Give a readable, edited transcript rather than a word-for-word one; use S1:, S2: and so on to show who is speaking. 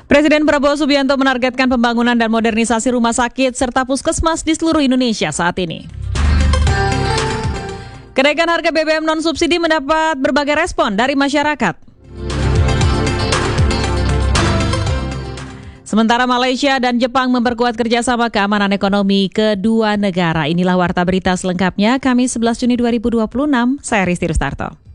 S1: Presiden Prabowo Subianto menargetkan pembangunan dan modernisasi rumah sakit serta puskesmas di seluruh Indonesia saat ini. Kenaikan harga BBM non-subsidi mendapat berbagai respon dari masyarakat. Sementara Malaysia dan Jepang memperkuat kerjasama keamanan ekonomi kedua negara. Inilah Warta Berita selengkapnya, Kamis 11 Juni 2026, saya Risti Rustarto.